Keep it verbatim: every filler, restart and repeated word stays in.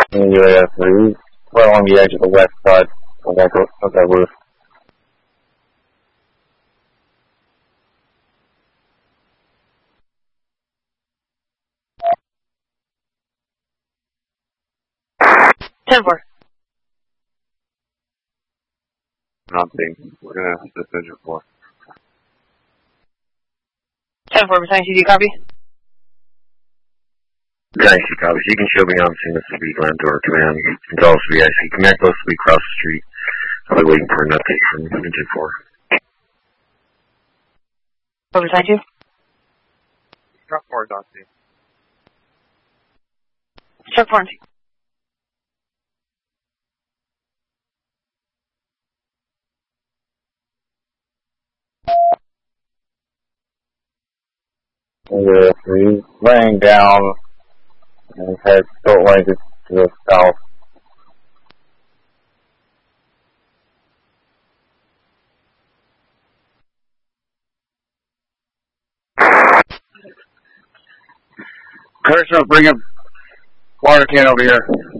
U A S three, right along the edge of the west side of that, of that roof. ten four. Nothing. We're gonna have to finish it for. ten four, Battalion C D, copy? Battalion C D, copy. You can show me on scene. This is B. Landor, command. Gonzales V I C. Command close to be across the street. I'll be waiting for an update from Engine four. Over, thank you. Truck four, Dante. Truck four. U A S three, laying down and head short length to the south. Cursor, bring a water can over here.